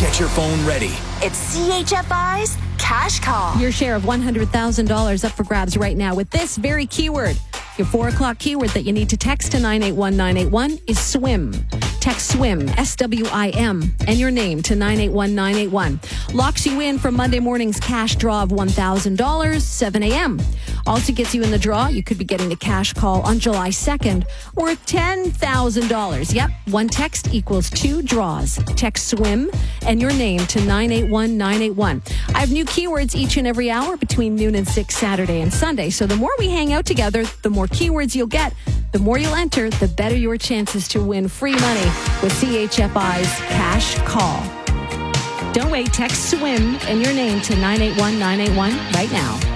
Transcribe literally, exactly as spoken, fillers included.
Get your phone ready. It's C H F I's Cash Call. Your share of one hundred thousand dollars up for grabs right now with this very keyword. Your four o'clock keyword that you need to text to nine eight one nine eight one is swim. Text SWIM, S W I M, and your name to nine eight one nine eight one. Locks you in for Monday morning's cash draw of one thousand dollars, seven a.m. Also gets you in the draw. You could be getting the cash call on July second worth ten thousand dollars. Yep, one text equals two draws. Text SWIM and your name to nine eight one nine eight one. I have new keywords each and every hour between noon and six Saturday and Sunday. So the more we hang out together, the more keywords you'll get, the more you'll enter, the better your chances to win free money with C H F I's Cash Call. Don't wait, text SWIM and your name to nine eight one nine eight one right now.